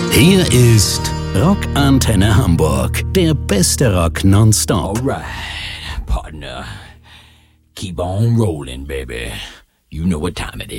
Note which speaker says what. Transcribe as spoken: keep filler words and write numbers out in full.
Speaker 1: Hier ist Rockantenne Hamburg, der beste Rock nonstop.
Speaker 2: Alright, partner. Keep on rolling, baby. You know what time it is.